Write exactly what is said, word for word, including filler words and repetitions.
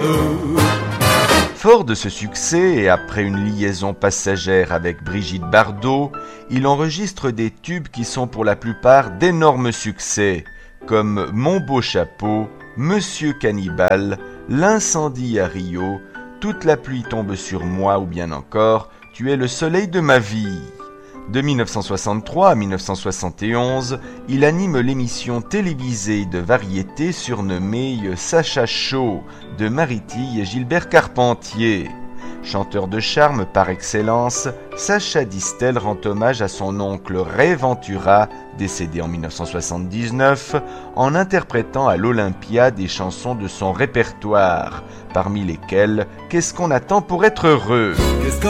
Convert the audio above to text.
Fort de ce succès et après une liaison passagère avec Brigitte Bardot, il enregistre des tubes qui sont pour la plupart d'énormes succès, comme Mon beau chapeau, Monsieur Cannibale, L'incendie à Rio, Toute la pluie tombe sur moi ou bien encore Tu es le soleil de ma vie. De dix-neuf cent soixante-trois à dix-neuf cent soixante et onze, il anime l'émission télévisée de variété surnommée Sacha Show de Marie-Tille et Gilbert Carpentier. Chanteur de charme par excellence, Sacha Distel rend hommage à son oncle Ray Ventura, décédé en dix-neuf cent soixante-dix-neuf, en interprétant à l'Olympia des chansons de son répertoire, parmi lesquelles « Qu'est-ce qu'on attend pour être heureux ?»